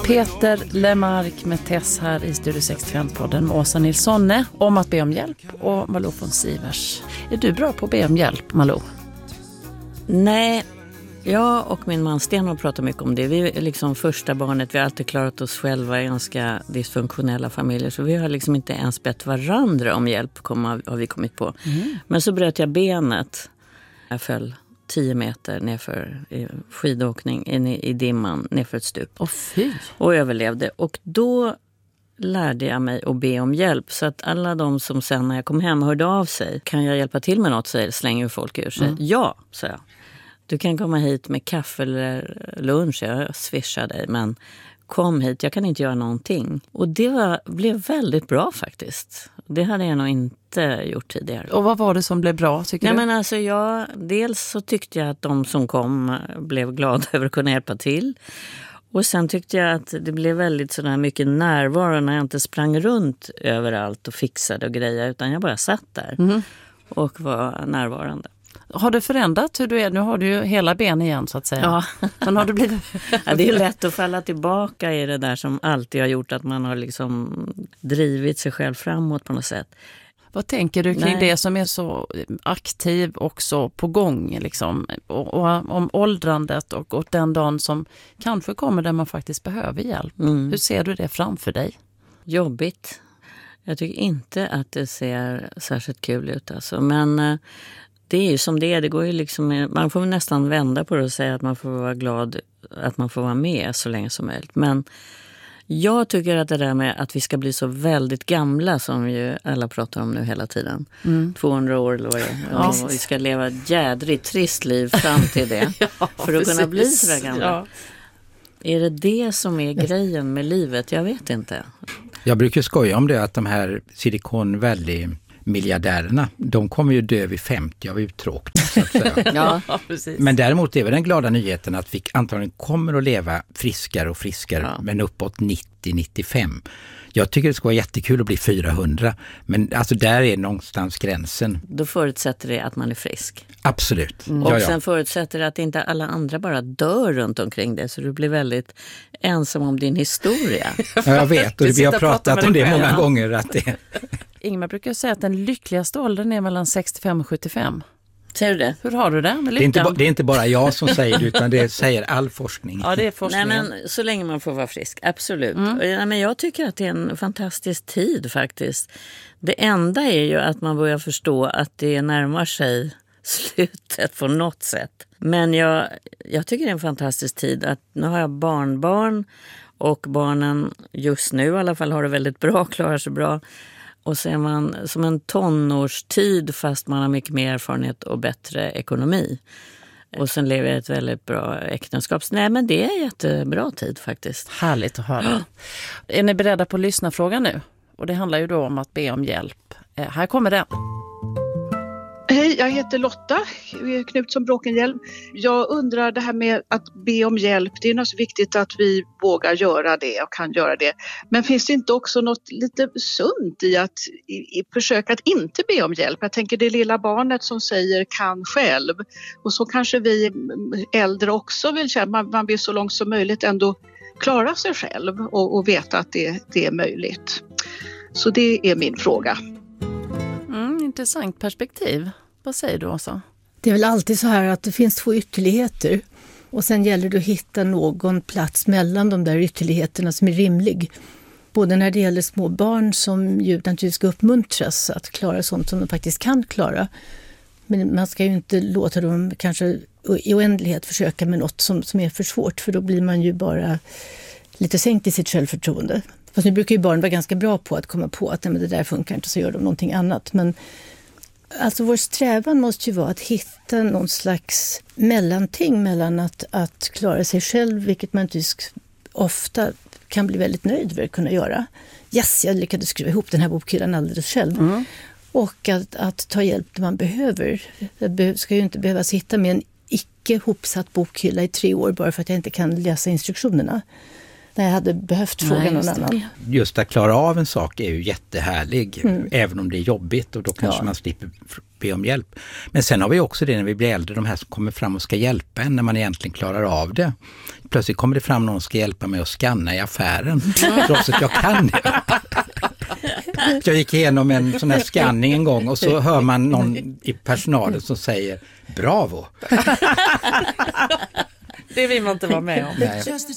Peter Lemark med Tess här i Studio 65-podden med Åsa Nilssonne om att be om hjälp och Malou von Sivers. Är du bra på att be om hjälp, Malou? Nej, jag och min man Sten har pratat mycket om det. Vi är liksom första barnet, vi har alltid klarat oss själva i ganska dysfunktionella familjer. Så vi har liksom inte ens bett varandra om hjälp, har vi kommit på. Men så bröt jag benet. Jag föll 10 meter nerför i skidåkning in i dimman nerför ett stup. Fy! Och överlevde. Och då lärde jag mig att be om hjälp. Så att alla de som sen när jag kom hem hörde av sig. Kan jag hjälpa till med något? Så slänger ju folk ur sig. Ja, sa jag. Du kan komma hit med kaffe eller lunch. Jag swishar dig, men kom hit. Jag kan inte göra någonting. Och det blev väldigt bra faktiskt. Det hade jag nog inte gjort tidigare. Och vad var det som blev bra, tycker du? Men alltså dels så tyckte jag att de som kom blev glada över att kunna hjälpa till. Och sen tyckte jag att det blev väldigt sådär mycket närvaro när jag inte sprang runt överallt och fixade och grejade. Utan jag bara satt där och var närvarande. Har det förändrat hur du är? Nu har du ju hela ben igen så att säga. Ja. Men har du blivit... Ja, det är lätt att falla tillbaka i det där som alltid har gjort att man har liksom drivit sig själv framåt på något sätt. Vad tänker du kring det som är så aktiv också på gång liksom? Och om åldrandet och den dagen som kanske kommer där man faktiskt behöver hjälp. Hur ser du det framför dig? Jobbigt. Jag tycker inte att det ser särskilt kul ut alltså. Men det är ju som det är. Det går ju liksom, man får nästan vända på det och säga att man får vara glad att man får vara med så länge som möjligt. Men jag tycker att det där med att vi ska bli så väldigt gamla som ju alla pratar om nu hela tiden. 200 år eller vad det är. Och vi ska leva ett jädrigt trist liv fram till det. För att kunna bli så där gamla. Ja. Är det som är grejen med livet? Jag vet inte. Jag brukar skoja om det att de här Silicon Valley-miljardärerna, de kommer ju dö vid 50 av uttråkning så att säga. Ja, precis. Men däremot är väl den glada nyheten att vi antagligen kommer att leva friskare och friskare, men uppåt 90-95. Jag tycker det ska vara jättekul att bli 400, men alltså där är någonstans gränsen. Då förutsätter det att man är frisk. Absolut. Och sen förutsätter det att inte alla andra bara dör runt omkring det, så du blir väldigt ensam om din historia. Ja, jag vet, och vi har pratat om det många gånger. Att det... Ingmar brukar säga att den lyckligaste åldern är mellan 65 och 75. Säger du det? Hur har du det med lyckan? Det är inte bara jag som säger det, utan det säger all forskning. Ja, det är forskningen. Nej, men så länge man får vara frisk, absolut. Men jag tycker att det är en fantastisk tid faktiskt. Det enda är ju att man börjar förstå att det närmar sig slutet på något sätt. Men jag tycker det är en fantastisk tid att nu har jag barnbarn och barnen just nu i alla fall har det väldigt bra, klarar sig bra. Och så är man som en tonårstid fast man har mycket mer erfarenhet och bättre ekonomi. Och sen lever jag ett väldigt bra äktenskap. Nej, men det är en jättebra tid faktiskt. Härligt att höra. Är ni beredda på lyssnarfrågan nu? Och det handlar ju då om att be om hjälp. Här kommer den. Hej, jag heter Lotta Knutsson Bråkenhielm. Jag undrar det här med att be om hjälp. Det är naturligtvis viktigt att vi vågar göra det och kan göra det. Men finns det inte också något lite sunt i att försöka att inte be om hjälp? Jag tänker det lilla barnet som säger kan själv. Och så kanske vi äldre också vill känna. Man vill så långt som möjligt ändå klara sig själv och veta att det är möjligt. Så det är min fråga. Intressant perspektiv. Vad säger du, Åsa? Det är väl alltid så här att det finns 2 ytterligheter och sen gäller det att hitta någon plats mellan de där ytterligheterna som är rimlig. Både när det gäller små barn som ju naturligtvis ska uppmuntras att klara sånt som de faktiskt kan klara. Men man ska ju inte låta dem kanske i oändlighet försöka med något som är för svårt, för då blir man ju bara lite sänkt i sitt självförtroende. Fast nu brukar ju barn vara ganska bra på att komma på att nej, men det där funkar inte, så gör de någonting annat. Men alltså vår strävan måste ju vara att hitta någon slags mellanting mellan att klara sig själv, vilket man inte ofta kan bli väldigt nöjd över att kunna göra. Yes, jag lyckades skriva ihop den här bokhyllan alldeles själv. Och att ta hjälp när man behöver. Jag ska ju inte behöva sitta med en icke hopsatt bokhylla i 3 år bara för att jag inte kan läsa instruktionerna. när jag hade behövt fråga någon annan. Just att klara av en sak är ju jättehärlig, även om det är jobbigt, och då kanske man slipper be om hjälp. Men sen har vi också det när vi blir äldre, de här som kommer fram och ska hjälpa en när man egentligen klarar av det. Plötsligt kommer det fram någon som ska hjälpa mig att scanna i affären, trots att jag kan det. Jag gick igenom en sån här scanning en gång och så hör man någon i personalen som säger bravo. Det vill man inte vara med om. Nej.